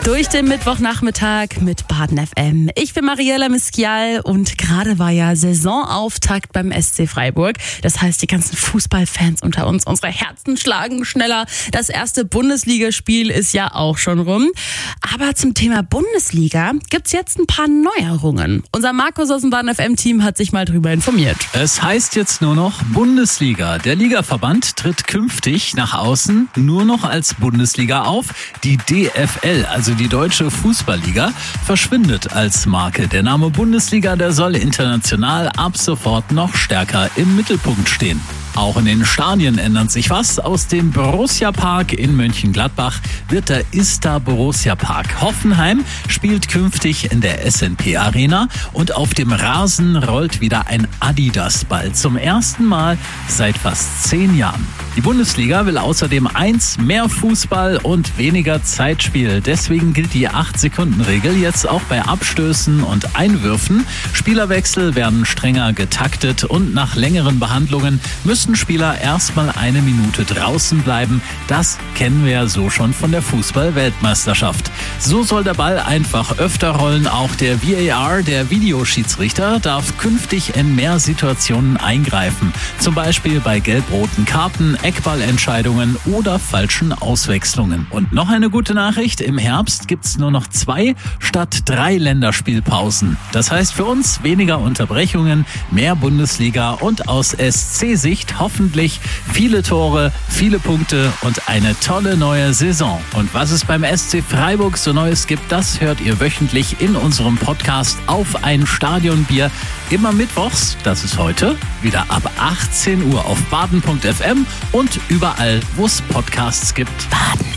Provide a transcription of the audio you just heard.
Durch den Mittwochnachmittag mit Baden FM. Ich bin Mariella Miskial und gerade war ja Saisonauftakt beim SC Freiburg. Das heißt, die ganzen Fußballfans unter uns, unsere Herzen schlagen schneller. Das erste Bundesligaspiel ist ja auch schon rum. Aber zum Thema Bundesliga gibt's jetzt ein paar Neuerungen. Unser Markus aus dem Baden FM-Team hat sich mal drüber informiert. Es heißt jetzt nur noch Bundesliga. Der Ligaverband tritt künftig nach außen nur noch als Bundesliga auf. Die DFL, also die Deutsche Fußballliga, verschwindet als Marke. Der Name Bundesliga, der soll international ab sofort noch stärker im Mittelpunkt stehen. Auch in den Stadien ändert sich was. Aus dem Borussia Park in Mönchengladbach wird der ISTA Borussia Park. Hoffenheim spielt künftig in der SNP Arena und auf dem Rasen rollt wieder ein Adidas-Ball. Zum ersten Mal seit fast 10 Jahren. Die Bundesliga will außerdem mehr Fußball und weniger Zeitspiel. Deswegen gilt die 8-Sekunden-Regel jetzt auch bei Abstößen und Einwürfen. Spielerwechsel werden strenger getaktet und nach längeren Behandlungen müssen Spieler erstmal 1 Minute draußen bleiben. Das kennen wir ja so schon von der Fußball-Weltmeisterschaft. So soll der Ball einfach öfter rollen. Auch der VAR, der Videoschiedsrichter, darf künftig in mehr Situationen eingreifen. Zum Beispiel bei gelb-roten Karten, Eckballentscheidungen oder falschen Auswechslungen. Und noch eine gute Nachricht: Im Herbst gibt's nur noch 2 statt 3 Länderspielpausen. Das heißt für uns weniger Unterbrechungen, mehr Bundesliga und aus SC-Sicht hoffentlich viele Tore, viele Punkte und eine tolle neue Saison. Und was es beim SC Freiburg so Neues gibt, das hört ihr wöchentlich in unserem Podcast Auf ein Stadionbier. Immer mittwochs, das ist heute, wieder ab 18 Uhr auf baden.fm und überall, wo es Podcasts gibt. Baden.